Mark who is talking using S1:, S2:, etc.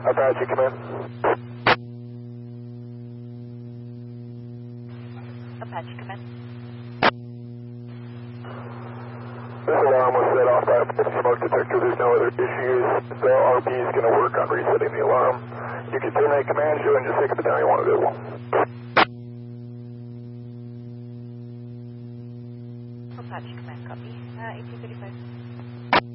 S1: Apache, come in.
S2: Apache, come in.
S1: This alarm was set off by a smoke detector. There's no other issues. The RP is going to work on resetting the alarm. You can terminate command show and just take it down you want to do.
S2: Apache, command, copy. 1835.